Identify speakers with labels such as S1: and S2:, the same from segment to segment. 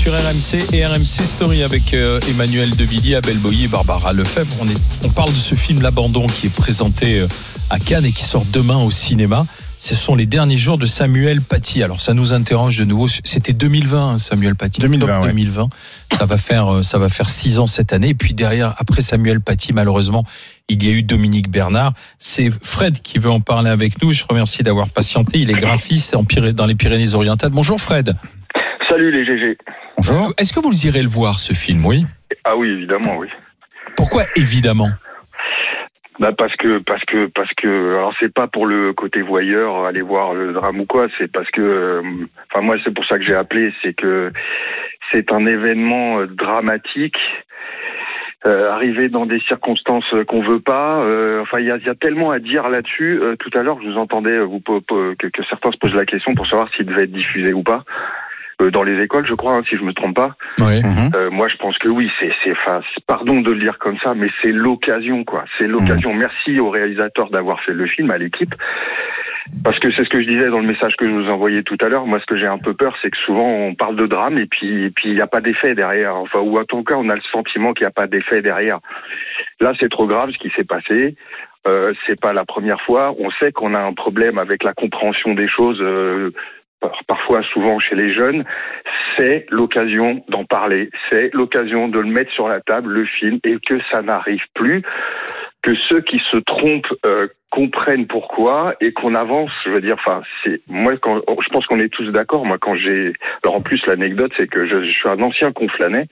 S1: sur RMC et RMC Story avec Emmanuel Devilliers, Abel Boyer et Barbara Lefebvre. On parle de ce film L'Abandon qui est présenté à Cannes et qui sort demain au cinéma. Ce sont les derniers jours de Samuel Paty. Alors ça nous interroge de nouveau. C'était 2020, Samuel Paty. 2020. Ça va faire 6 ans cette année. Et puis derrière, après Samuel Paty, malheureusement, il y a eu Dominique Bernard. C'est Fred qui veut en parler avec nous. Je remercie d'avoir patienté. Il est graphiste dans les Pyrénées-Orientales. Bonjour Fred.
S2: Salut les GG.
S1: Bonjour. Est-ce que vous irez le voir ce film, oui ?
S2: Ah oui, évidemment, oui.
S1: Pourquoi évidemment ?
S2: Parce que alors c'est pas pour le côté voyeur aller voir le drame ou quoi, c'est parce que moi c'est pour ça que j'ai appelé, c'est que c'est un événement dramatique arrivé dans des circonstances qu'on veut pas, il y a tellement à dire là-dessus. Tout à l'heure, je vous entendais que certains se posent la question pour savoir s'il devait être diffusé ou pas. Dans les écoles, je crois, si je me trompe pas.
S1: Oui.
S2: Moi, je pense que oui. Pardon de le dire comme ça, mais c'est l'occasion, quoi. C'est l'occasion. Merci au réalisateur d'avoir fait le film, à l'équipe, parce que c'est ce que je disais dans le message que je vous envoyais tout à l'heure. Moi, ce que j'ai un peu peur, c'est que souvent on parle de drame et puis il n'y a pas d'effet derrière. Ou en tout cas, on a le sentiment qu'il n'y a pas d'effet derrière. Là, c'est trop grave ce qui s'est passé. C'est pas la première fois. On sait qu'on a un problème avec la compréhension des choses. Parfois, souvent chez les jeunes, c'est l'occasion d'en parler, c'est l'occasion de le mettre sur la table, le film, et que ça n'arrive plus, que ceux qui se trompent comprennent pourquoi et qu'on avance. Je veux dire, je pense qu'on est tous d'accord. Moi, alors en plus, l'anecdote, c'est que je suis un ancien conflanais.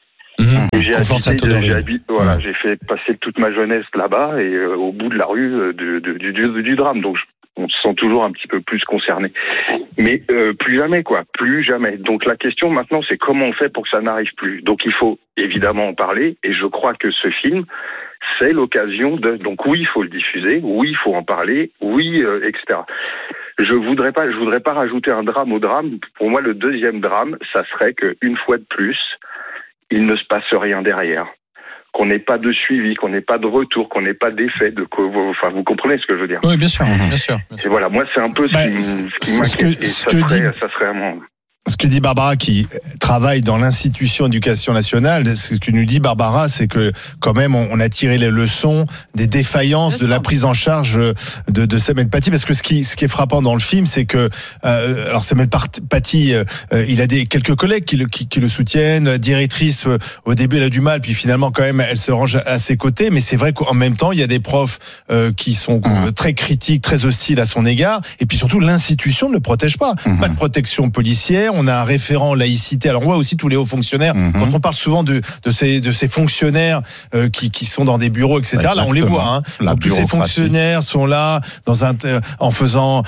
S2: J'ai fait passer toute ma jeunesse là-bas et au bout de la rue du drame. Donc on se sent toujours un petit peu plus concerné. Mais plus jamais, quoi. Plus jamais. Donc la question maintenant, c'est comment on fait pour que ça n'arrive plus. Donc il faut évidemment en parler. Et je crois que ce film, c'est l'occasion de... Donc oui, il faut le diffuser. Oui, il faut en parler. Oui, etc. Je voudrais pas rajouter un drame au drame. Pour moi, le deuxième drame, ça serait qu'une fois de plus, il ne se passe rien derrière. Qu'on n'ait pas de suivi, qu'on n'ait pas de retour, qu'on n'ait pas d'effet, vous comprenez ce que je veux dire.
S1: Oui, bien sûr.
S2: Et voilà, moi c'est un peu ce qui m'inquiète. Et ça serait vraiment...
S3: Ce que dit Barbara, qui travaille dans l'institution éducation nationale, ce que nous dit Barbara, c'est que quand même on a tiré les leçons des défaillances de la prise en charge de Samuel Paty, parce que ce qui est frappant dans le film, c'est que alors Samuel Paty, il a quelques collègues qui le soutiennent. La directrice, au début, elle a du mal, puis finalement quand même elle se range à ses côtés. Mais c'est vrai qu'en même temps, il y a des profs qui sont très critiques, très hostiles à son égard, et puis surtout l'institution ne le protège pas. Pas de protection policière. On a un référent laïcité. Alors on voit aussi tous les hauts fonctionnaires. Quand on parle souvent de ces fonctionnaires qui sont dans des bureaux, etc. Exactement. Là on les voit. Tous ces fonctionnaires sont là en faisant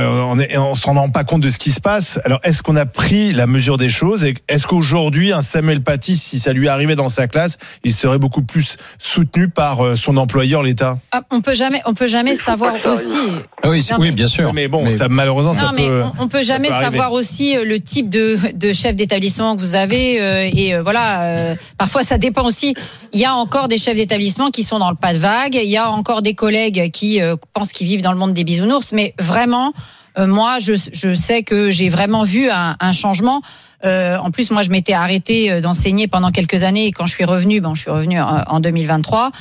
S3: en se rendant pas compte de ce qui se passe. Alors est-ce qu'on a pris la mesure des choses et est-ce qu'aujourd'hui un Samuel Paty, si ça lui arrivait dans sa classe, il serait beaucoup plus soutenu par son employeur, l'État?
S4: On peut jamais savoir aussi.
S1: Oui, bien sûr.
S3: Mais bon, ça, malheureusement, ça peut.
S4: On peut jamais savoir aussi le type de chef d'établissement que vous avez parfois ça dépend aussi. Il y a encore des chefs d'établissement qui sont dans le pas de vague, il y a encore des collègues qui pensent qu'ils vivent dans le monde des bisounours, mais vraiment moi je sais que j'ai vraiment vu un changement. En plus moi je m'étais arrêtée d'enseigner pendant quelques années et quand je suis revenue en 2023.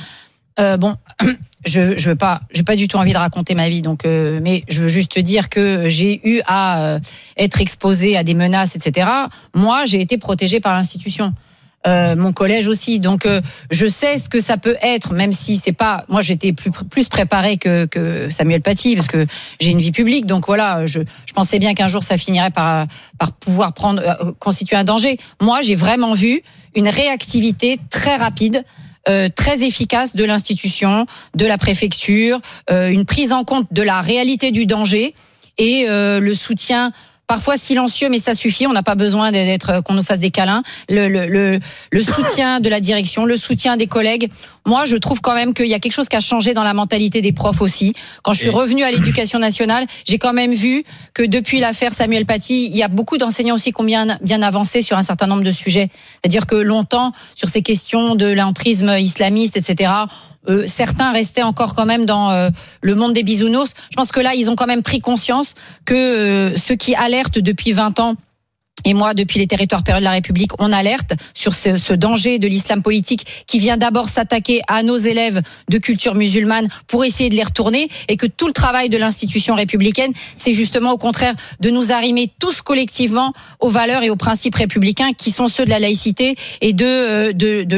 S4: J'ai pas du tout envie de raconter ma vie, donc mais je veux juste te dire que j'ai eu à être exposée à des menaces, etc. Moi, j'ai été protégée par l'institution. Mon collège aussi, donc je sais ce que ça peut être, même si c'est pas. Moi, j'étais plus préparée que Samuel Paty parce que j'ai une vie publique, donc voilà, je pensais bien qu'un jour ça finirait par pouvoir constituer un danger. Moi, j'ai vraiment vu une réactivité très rapide. Très efficace de l'institution, de la préfecture, une prise en compte de la réalité du danger et le soutien parfois silencieux, mais ça suffit. On n'a pas besoin qu'on nous fasse des câlins. Le soutien de la direction, le soutien des collègues. Moi, je trouve quand même qu'il y a quelque chose qui a changé dans la mentalité des profs aussi. Quand je suis revenue à l'éducation nationale, j'ai quand même vu que depuis l'affaire Samuel Paty, il y a beaucoup d'enseignants aussi qui ont bien avancé sur un certain nombre de sujets. C'est-à-dire que longtemps, sur ces questions de l'entrisme islamiste, etc., certains restaient encore quand même dans le monde des bisounours. Je pense que là, ils ont quand même pris conscience que ceux qui alertent depuis 20 ans Et moi, depuis les territoires périlleux de la République, on alerte sur ce danger de l'islam politique qui vient d'abord s'attaquer à nos élèves de culture musulmane pour essayer de les retourner, et que tout le travail de l'institution républicaine, c'est justement au contraire de nous arrimer tous collectivement aux valeurs et aux principes républicains qui sont ceux de la laïcité et de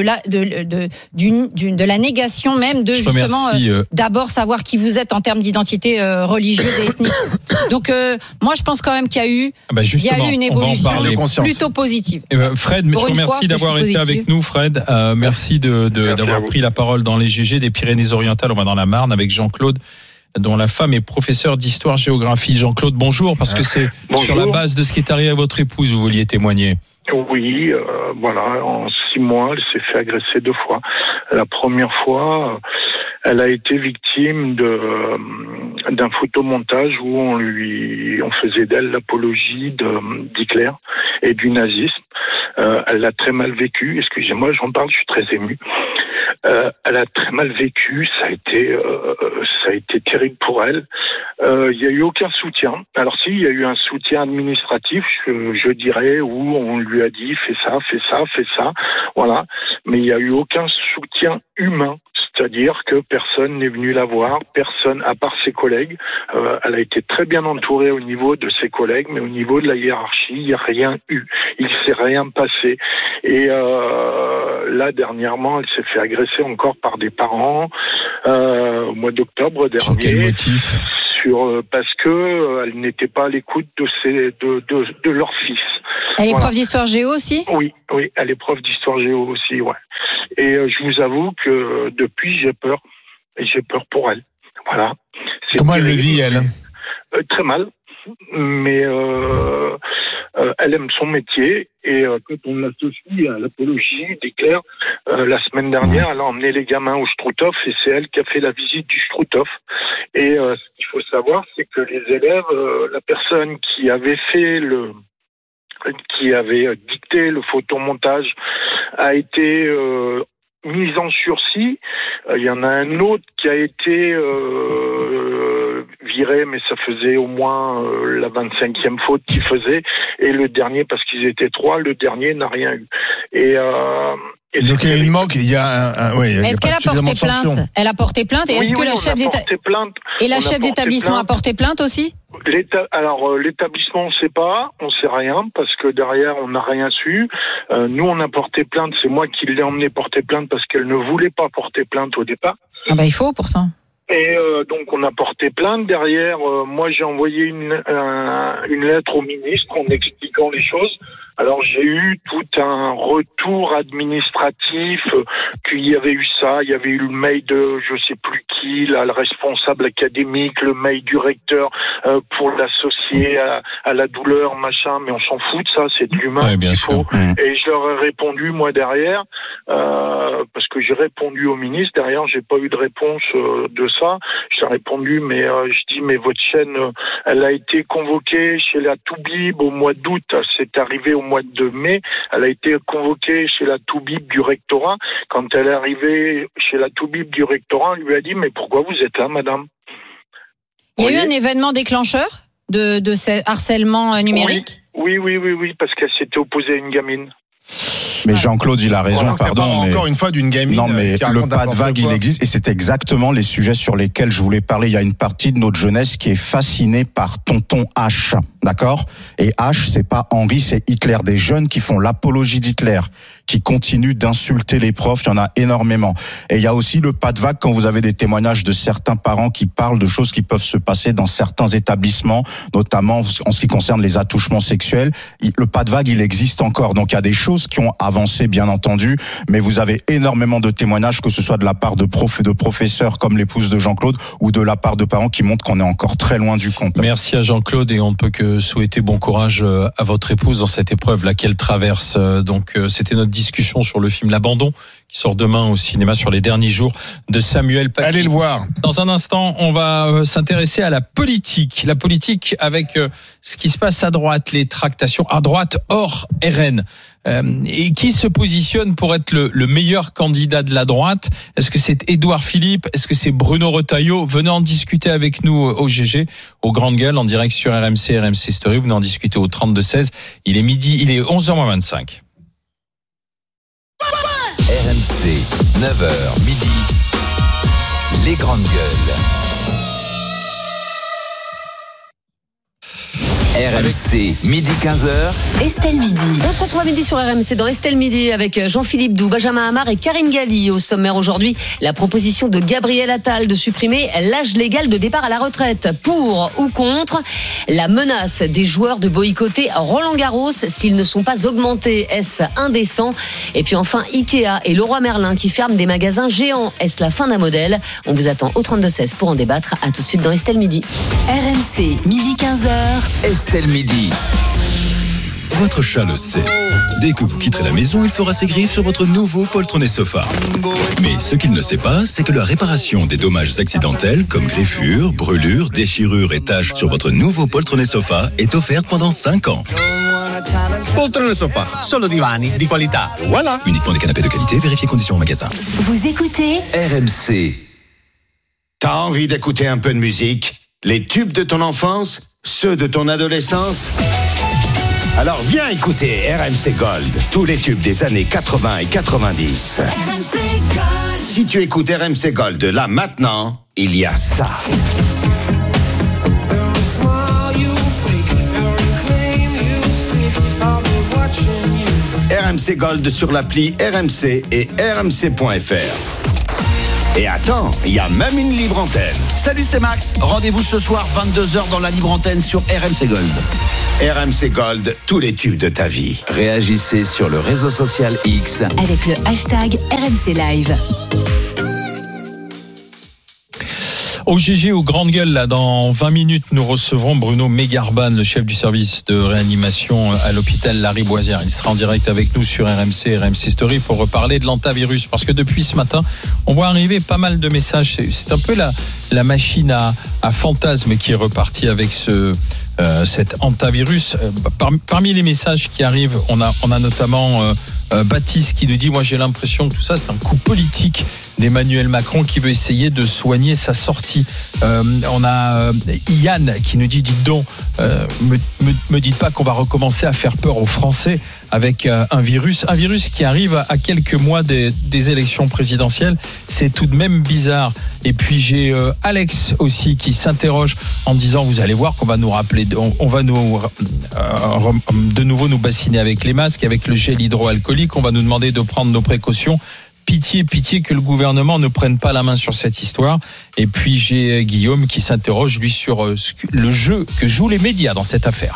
S4: la négation même de justement d'abord savoir qui vous êtes en termes d'identité religieuse et ethnique. Donc moi je pense quand même qu'il y a eu une évolution plutôt positive.
S1: Fred, je vous remercie d'avoir été avec nous, Fred. Merci d'avoir pris la parole dans les GG des Pyrénées-Orientales. On va dans la Marne avec Jean-Claude, dont la femme est professeure d'histoire-géographie. Jean-Claude, bonjour, parce que c'est sur la base de ce qui est arrivé à votre épouse, vous vouliez témoigner.
S5: Oui, voilà, en 6 mois, elle s'est fait agresser 2 fois. La première fois, elle a été victime d'un photomontage où on faisait d'elle l'apologie d'Hitler et du nazisme. Elle l'a très mal vécu. Excusez-moi, j'en parle, je suis très ému. Elle a très mal vécu. Ça a été terrible pour elle. Il y a eu aucun soutien. Alors si, il y a eu un soutien administratif, je dirais, où on lui a dit fais ça. Voilà. Mais il y a eu aucun soutien humain. C'est-à-dire que personne n'est venu la voir, personne à part ses collègues. Elle a été très bien entourée au niveau de ses collègues, mais au niveau de la hiérarchie, il n'y a rien eu. Il ne s'est rien passé. Et là, dernièrement, elle s'est fait agresser encore par des parents au mois d'octobre dernier.
S1: Sur quel motif ?
S5: Parce que elle n'était pas à l'écoute de leur fils.
S4: Elle est prof d'histoire géo aussi ?
S5: Oui, elle est prof d'histoire géo aussi, ouais. Et je vous avoue que depuis, j'ai peur. Et j'ai peur pour elle. Voilà.
S3: Comment elle le vit, elle ?
S5: Très mal. Mais elle aime son métier. Et quand on l'associe à l'apologie d'Hitler, la semaine dernière, elle a emmené les gamins au Struthof et c'est elle qui a fait la visite du Struthof. Et ce qu'il faut savoir, c'est que les élèves, la personne qui avait dicté le photomontage a été mise en sursis. Il y en a un autre qui a été viré, mais ça faisait au moins la 25e faute qu'il faisait. Et le dernier, parce qu'ils étaient 3, le dernier n'a rien eu. Et donc
S3: il y a une manque, il y a
S4: est-ce qu'elle a porté plainte ? Elle a porté plainte et est-ce que la chef chef d'établissement a porté plainte aussi ?
S5: L'établissement, on ne sait pas, on ne sait rien, parce que derrière, on n'a rien su. Nous, on a porté plainte, c'est moi qui l'ai emmené porter plainte parce qu'elle ne voulait pas porter plainte au départ.
S4: Ah bah il faut pourtant.
S5: Et donc, on a porté plainte. Derrière, moi, j'ai envoyé une lettre au ministre en expliquant les choses. Alors, j'ai eu tout un retour administratif, qu'il y avait eu ça, il y avait eu le mail de je sais plus qui, là, le responsable académique, le mail du recteur pour l'associer à la douleur, machin, mais on s'en fout de ça, c'est de l'humain,
S1: ouais, bien sûr.
S5: Et je leur ai répondu, moi, derrière, parce que j'ai répondu au ministre, derrière, j'ai pas eu de réponse de ça. J'ai répondu, mais mais votre chaîne, elle a été convoquée chez la Toubib au mois d'août, c'est arrivé au mois de mai, elle a été convoquée chez la Toubib du rectorat. Quand elle est arrivée chez la Toubib du rectorat, on lui a dit, mais pourquoi vous êtes là, madame ?
S4: Il y a eu un événement déclencheur de ce harcèlement numérique ?
S5: Oui, parce qu'elle s'était opposée à une gamine.
S3: Mais Jean-Claude, il a raison, pardon. Encore une fois d'une gamine. Non, mais le pas de vague, il existe, et c'est exactement les sujets sur lesquels je voulais parler. Il y a une partie de notre jeunesse qui est fascinée par Tonton H, d'accord ? Et H, c'est pas Henri, c'est Hitler. Des jeunes qui font l'apologie d'Hitler, qui continuent d'insulter les profs, il y en a énormément. Et il y a aussi le pas de vague quand vous avez des témoignages de certains parents qui parlent de choses qui peuvent se passer dans certains établissements, notamment en ce qui concerne les attouchements sexuels. Le pas de vague, il existe encore. Donc il y a des choses qui ont avancé, bien entendu, mais vous avez énormément de témoignages, que ce soit de la part de profs et de professeurs comme l'épouse de Jean-Claude, ou de la part de parents qui montrent qu'on est encore très loin du compte.
S1: Merci à Jean-Claude, et on ne peut que souhaiter bon courage à votre épouse dans cette épreuve là qu'elle traverse. Donc c'était notre discussion sur le film L'Abandon, qui sort demain au cinéma, sur les derniers jours de Samuel Paty.
S3: Allez le voir. Dans
S1: un instant, on va s'intéresser à la politique. La politique avec ce qui se passe à droite, les tractations à droite hors RN. Et Qui se positionne pour être le meilleur candidat de la droite? Est-ce que c'est Édouard Philippe? Est-ce que c'est Bruno Retailleau? Venez en discuter avec nous au GG, aux Grandes Gueules, en direct sur RMC, RMC Story. Venez en discuter au 32-16. Il est 11h25.
S6: RMC, 9h, midi, les Grandes Gueules. RMC, midi 15h.
S7: Estelle Midi.
S8: On se retrouve à midi sur RMC dans Estelle Midi avec Jean-Philippe Doux, Benjamin Hamar et Karine Galli. Au sommaire aujourd'hui, la proposition de Gabriel Attal de supprimer l'âge légal de départ à la retraite. Pour ou contre la menace des joueurs de boycotter Roland-Garros s'ils ne sont pas augmentés. Est-ce indécent? Et puis enfin, Ikea et Leroy Merlin qui ferment des magasins géants. Est-ce la fin d'un modèle? On vous attend au 32-16 pour en débattre. À tout de suite dans Estelle Midi.
S7: RMC, midi 15h.
S6: Estelle Midi.
S9: Votre chat le sait. Dès que vous quitterez la maison, il fera ses griffes sur votre nouveau poltronné sofa. Mais ce qu'il ne sait pas, c'est que la réparation des dommages accidentels comme griffures, brûlures, déchirures et taches sur votre nouveau poltronné sofa est offerte pendant 5 ans.
S10: Poltrone sofa, solo divani di qualità. Voilà.
S9: Uniquement des canapés de qualité, vérifiez conditions au magasin.
S7: Vous écoutez
S6: RMC.
S11: T'as envie d'écouter un peu de musique? Les tubes de ton enfance? Ceux de ton adolescence? Alors viens écouter RMC Gold, tous les tubes des années 80 et 90. RMC Gold. Si tu écoutes RMC Gold là maintenant, il y a ça. RMC Gold sur l'appli RMC et rmc.fr. Et attends, il y a même une libre antenne.
S12: Salut, c'est Max. Rendez-vous ce soir 22h dans la libre antenne sur RMC Gold.
S11: RMC Gold, tous les tubes de ta vie.
S6: Réagissez sur le réseau social X
S7: avec le hashtag RMC Live.
S1: Au GG, aux Grandes Gueules, là, dans 20 minutes, nous recevrons Bruno Mégarban, le chef du service de réanimation à l'hôpital Lariboisière. Il sera en direct avec nous sur RMC, RMC Story pour reparler de l'antavirus. Parce que depuis ce matin, on voit arriver pas mal de messages. C'est un peu la machine à fantasmes qui est repartie avec cet antavirus. Parmi les messages qui arrivent, on a notamment Baptiste qui nous dit: moi j'ai l'impression que tout ça c'est un coup politique d'Emmanuel Macron qui veut essayer de soigner sa sortie. On a Yann qui nous dit: dites donc, me dites pas qu'on va recommencer à faire peur aux Français avec un virus qui arrive à quelques mois des élections présidentielles. C'est tout de même bizarre. Et puis j'ai Alex aussi qui s'interroge en disant: vous allez voir qu'on va nous rappeler, on va nous de nouveau nous bassiner avec les masques, avec le gel hydroalcoolique, on va nous demander de prendre nos précautions. Pitié que le gouvernement ne prenne pas la main sur cette histoire. Et puis j'ai Guillaume qui s'interroge lui sur le jeu que jouent les médias dans cette affaire.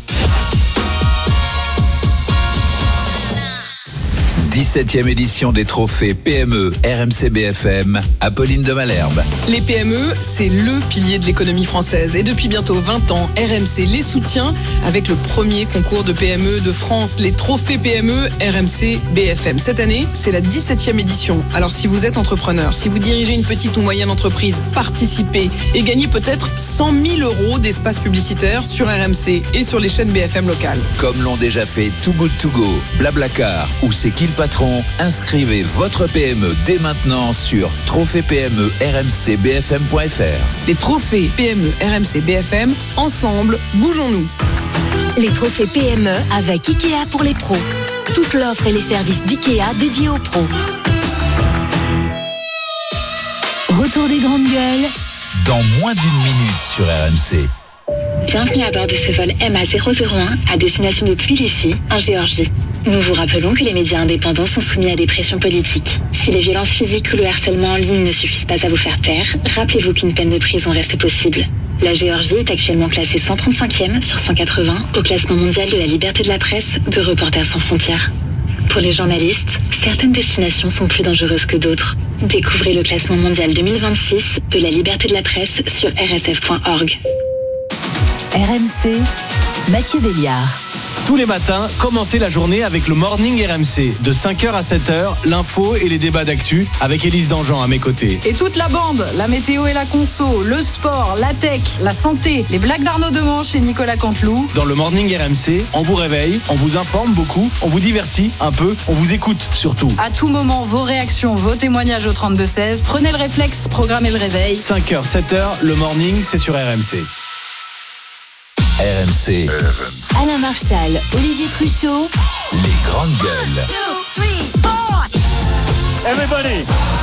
S6: 17e édition des trophées PME RMC BFM, Apolline de Malherbe.
S13: Les PME, c'est le pilier de l'économie française. Et depuis bientôt 20 ans, RMC les soutient avec le premier concours de PME de France, les trophées PME RMC BFM. Cette année, c'est la 17e édition. Alors si vous êtes entrepreneur, si vous dirigez une petite ou moyenne entreprise, participez et gagnez peut-être 100 000 € d'espace publicitaire sur RMC et sur les chaînes BFM locales.
S6: Comme l'ont déjà fait Too Good To Go, Blablacar ou C'est qui le patron, inscrivez votre PME dès maintenant sur trophées-PME-RMC-BFM.fr.
S13: Les trophées PME RMC BFM, ensemble, bougeons-nous.
S7: Les trophées PME avec Ikea pour les pros. Toute l'offre et les services d'Ikea dédiés aux pros. Retour des Grandes Gueules.
S6: Dans moins d'une minute sur RMC.
S14: Bienvenue à bord de ce vol MA001 à destination de Tbilissi, en Géorgie. Nous vous rappelons que les médias indépendants sont soumis à des pressions politiques. Si les violences physiques ou le harcèlement en ligne ne suffisent pas à vous faire taire, rappelez-vous qu'une peine de prison reste possible. La Géorgie est actuellement classée 135e sur 180 au classement mondial de la liberté de la presse de Reporters sans frontières. Pour les journalistes, certaines destinations sont plus dangereuses que d'autres. Découvrez le classement mondial 2026 de la liberté de la presse sur rsf.org.
S7: RMC, Mathieu Béliard.
S15: Tous les matins, commencez la journée avec le Morning RMC. De 5h à 7h, l'info et les débats d'actu avec Élise Dangean à mes côtés.
S13: Et toute la bande, la météo et la conso, le sport, la tech, la santé, les blagues d'Arnaud Demanche et Nicolas Canteloup.
S15: Dans le Morning RMC, on vous réveille, on vous informe beaucoup, on vous divertit un peu, on vous écoute surtout.
S13: À tout moment, vos réactions, vos témoignages au 32-16. Prenez le réflexe, programmez le réveil.
S15: 5h, 7h, le Morning, c'est sur RMC.
S6: RMC.
S7: Alain Marchal, Olivier Truchot.
S6: Les grandes gueules.
S10: Everybody